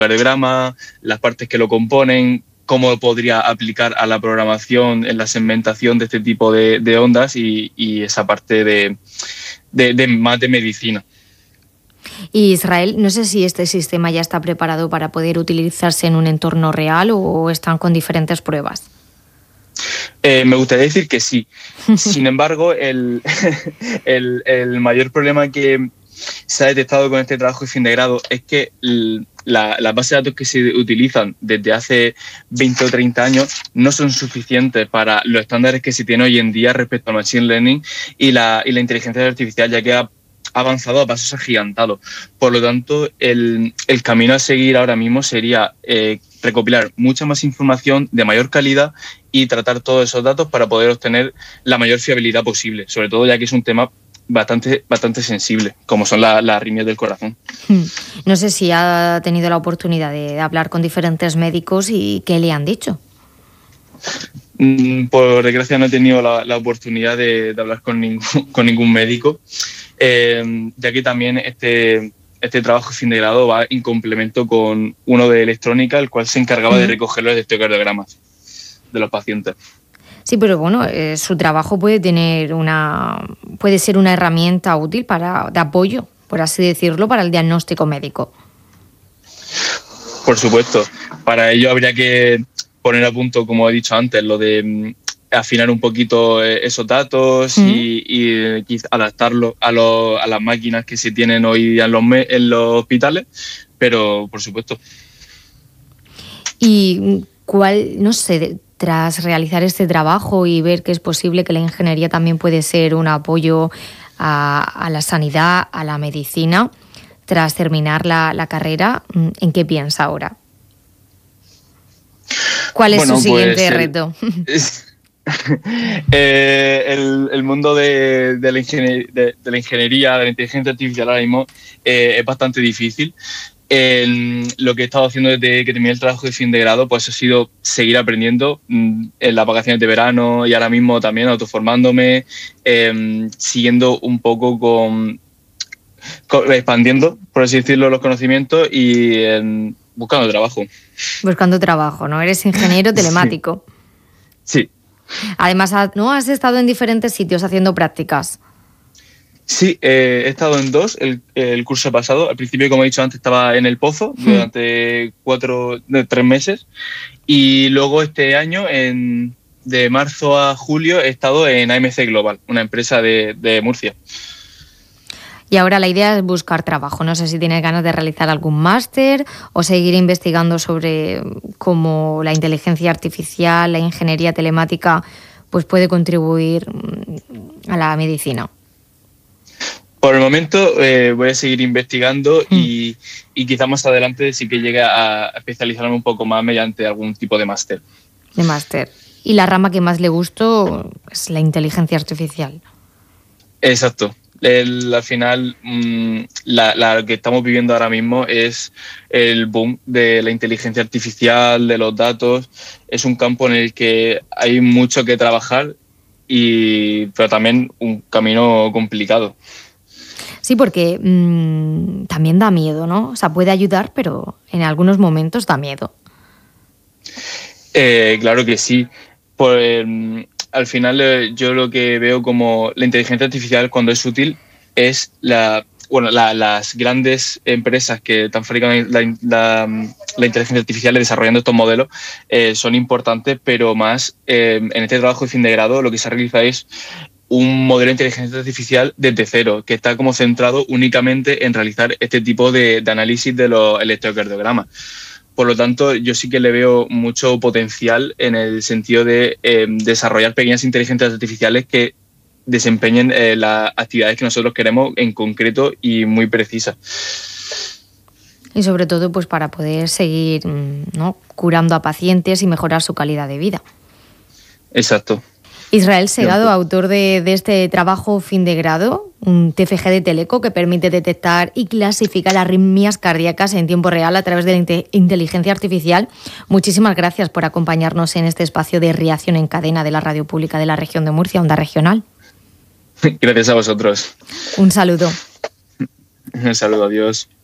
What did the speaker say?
electrocardiograma, las partes que lo componen, cómo podría aplicar a la programación en la segmentación de este tipo de ondas y esa parte de más de medicina. Y Israel, no sé si este sistema ya está preparado para poder utilizarse en un entorno real o están con diferentes pruebas. Me gustaría decir que sí. Sin embargo, el mayor problema que se ha detectado con este trabajo de fin de grado es que las bases de datos que se utilizan desde hace 20 o 30 años no son suficientes para los estándares que se tienen hoy en día respecto al machine learning y la inteligencia artificial, ya que ha avanzado a pasos agigantados. Por lo tanto, el camino a seguir ahora mismo sería recopilar mucha más información de mayor calidad y tratar todos esos datos para poder obtener la mayor fiabilidad posible, sobre todo ya que es un tema bastante sensible, como son las arritmias del corazón. No sé si ha tenido la oportunidad de hablar con diferentes médicos y qué le han dicho. Por desgracia no he tenido la oportunidad de hablar con ningún médico, ya que también este trabajo de fin de grado va en complemento con uno de electrónica, el cual se encargaba de recoger los electrocardiogramas de los pacientes. Sí, pero bueno, su trabajo puede ser una herramienta útil de apoyo, por así decirlo, para el diagnóstico médico. Por supuesto. Para ello habría que poner a punto, como he dicho antes, lo de afinar un poquito esos datos y adaptarlo a las máquinas que se tienen hoy día en los hospitales, pero por supuesto. ¿Y no sé, tras realizar este trabajo y ver que es posible que la ingeniería también puede ser un apoyo a la sanidad, a la medicina, tras terminar la carrera, ¿en qué piensa ahora? ¿Cuál es su siguiente reto? El mundo de la ingeniería, de la inteligencia artificial ahora mismo es bastante difícil. Lo que he estado haciendo desde que terminé el trabajo de fin de grado pues ha sido seguir aprendiendo en las vacaciones de verano y ahora mismo también autoformándome, siguiendo un poco expandiendo, por así decirlo, los conocimientos y buscando trabajo. Buscando trabajo, ¿no? Eres ingeniero telemático. Sí. Además, ¿no? Has estado en diferentes sitios haciendo prácticas. Sí, he estado en dos el curso pasado. Al principio, como he dicho antes, estaba en El Pozo durante 3 meses. Y luego este año, de marzo a julio, he estado en AMC Global, una empresa de Murcia. Y ahora la idea es buscar trabajo. No sé si tienes ganas de realizar algún máster o seguir investigando sobre cómo la inteligencia artificial, la ingeniería telemática, pues puede contribuir a la medicina. Por el momento voy a seguir investigando y quizá más adelante sí que llegue a especializarme un poco más mediante algún tipo de máster. De máster. Y la rama que más le gustó es la inteligencia artificial. Exacto. Al final, la que estamos viviendo ahora mismo es el boom de la inteligencia artificial, de los datos. Es un campo en el que hay mucho que trabajar, pero también un camino complicado. Sí, porque también da miedo, ¿no? O sea, puede ayudar, pero en algunos momentos da miedo. Claro que sí. Al final yo lo que veo como la inteligencia artificial cuando es útil es las grandes empresas que están fabricando la inteligencia artificial y desarrollando estos modelos son importantes, pero más en este trabajo de fin de grado lo que se realiza es un modelo de inteligencia artificial desde cero, que está como centrado únicamente en realizar este tipo de análisis de los electrocardiogramas. Por lo tanto, yo sí que le veo mucho potencial en el sentido de desarrollar pequeñas inteligencias artificiales que desempeñen las actividades que nosotros queremos en concreto y muy precisas. Y sobre todo pues para poder seguir curando a pacientes y mejorar su calidad de vida. Exacto. Israel Segado, autor de este trabajo fin de grado, un TFG de Teleco que permite detectar y clasificar arritmias cardíacas en tiempo real a través de la inteligencia artificial. Muchísimas gracias por acompañarnos en este espacio de Reacción en Cadena de la Radio Pública de la Región de Murcia, Onda Regional. Gracias a vosotros. Un saludo. Un saludo, adiós.